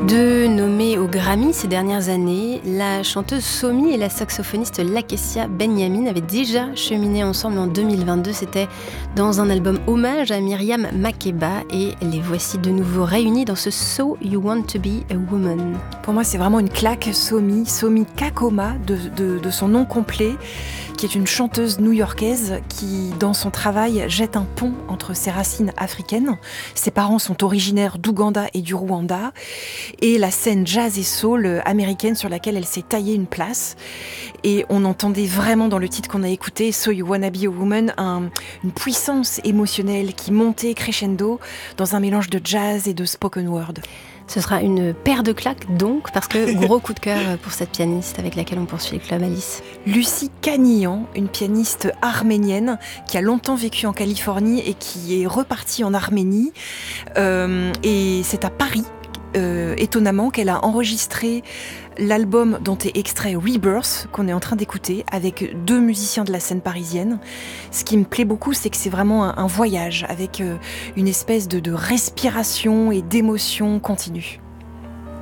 Deux nommées au Grammy ces dernières années, la chanteuse Somi et la saxophoniste Lakecia Benyamin avaient déjà cheminé ensemble en 2022. C'était dans un album hommage à Myriam Makeba et les voici de nouveau réunis dans ce So You Want to Be a Woman. Pour moi, c'est vraiment une claque. Somi Kakoma, de son nom complet, qui est une chanteuse new-yorkaise qui, dans son travail, jette un pont entre ses racines africaines. Ses parents sont originaires d'Ouganda et du Rwanda, et la scène jazz et soul américaine sur laquelle elle s'est taillée une place. Et on entendait vraiment dans le titre qu'on a écouté, So You Wanna Be a Woman, une puissance émotionnelle qui montait crescendo dans un mélange de jazz et de spoken word. Ce sera une paire de claques donc, parce que gros coup de cœur pour cette pianiste avec laquelle on poursuit le Club Alice. Lucie Kaniyan, une pianiste arménienne qui a longtemps vécu en Californie et qui est repartie en Arménie. Et c'est à Paris, étonnamment, qu'elle a enregistré l'album dont est extrait Rebirth, qu'on est en train d'écouter, avec deux musiciens de la scène parisienne. Ce qui me plaît beaucoup, c'est que c'est vraiment un voyage, avec une espèce de respiration et d'émotion continue.